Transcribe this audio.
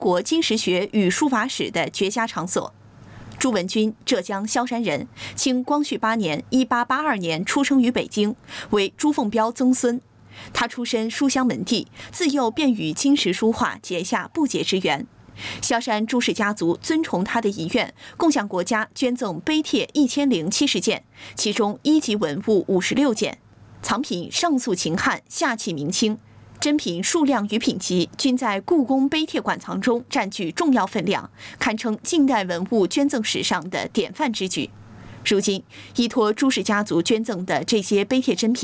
国金石学与书法史的绝佳场所。朱文君，浙江萧山人，清光绪8年（1882年）出生于北京，为朱凤标曾孙。他出身书香门第，自幼便与金石书画结下不解之缘。萧山朱氏家族尊崇他的遗愿，共向国家捐赠碑帖1070件，其中一级文物56件，藏品上溯秦汉，下契明清。珍品数量与品级均在故宫碑帖馆藏中占据重要分量，堪称近代文物捐赠史上的典范之举。如今，依托朱氏家族捐赠的这些碑帖珍品，